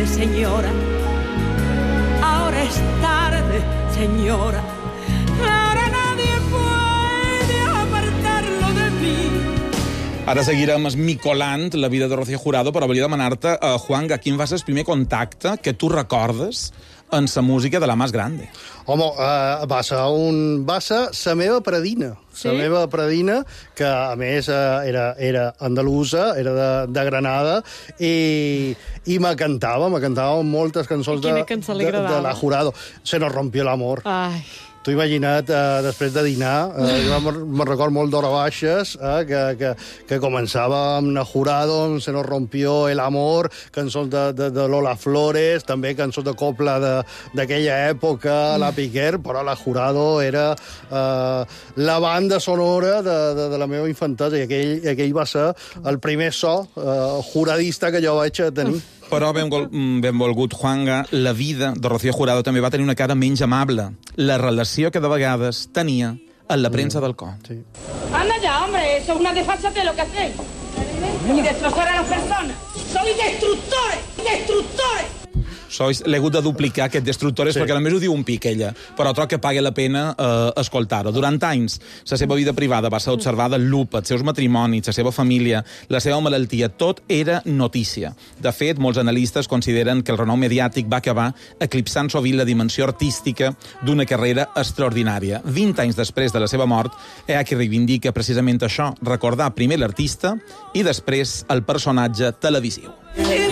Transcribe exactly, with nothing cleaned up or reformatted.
tarde, señora. Ahora es tarde, señora. Ahora nadie puede apartarlo de mí. Ara seguirem esmicolant la vida de Rocío Jurado, però volia demanar-te, uh, Juanga, quin va ser el primer contacte que tu recordes en la música de la Más Grande? Home, uh, va ser un... va ser la meva predina. Sí? La meva predina, que a més uh, era, era andalusa, era de, de Granada, i, i me cantava, me cantava moltes cançons de, de, de la Jurado. Se nos rompió l'amor. Ai... T'ho he imaginat, eh, després de dinar, eh, jo me'n record molt d'hora baixes, eh, que, que, que començava amb la Jurado, amb Se nos rompió el amor, cançons de, de, de Lola Flores, també cançons de copla d'aquella època, mm. la Piquer, però la Jurado era eh, la banda sonora de, de, de la meva infantesa, i aquell, aquell va ser el primer so eh, juradista que jo vaig tenir. Mm. Però, benvolgut, Juanga, la vida de Rocío Jurado també va tenir una cara menys amable. La relació que de vegades tenia en la premsa del cor. Sí. Anda ya, hombre, eso es una desfachatez lo que hacéis. Y destrozar a las personas. ¡Sois destructores! ¡Destructores! Sois, l'he hagut de duplicar, aquest destructores, sí. perquè només ho diu un pic, ella. Però troc que pagui la pena eh, escoltar-ho. Durant anys, la seva vida privada va ser observada en lupa, els seus matrimonis, la seva família, la seva malaltia, tot era notícia. De fet, molts analistes consideren que el renom mediàtic va acabar eclipsant sovint la dimensió artística d'una carrera extraordinària. Vint anys després de la seva mort, hi ha qui reivindica precisament això, recordar primer l'artista i després el personatge televisiu.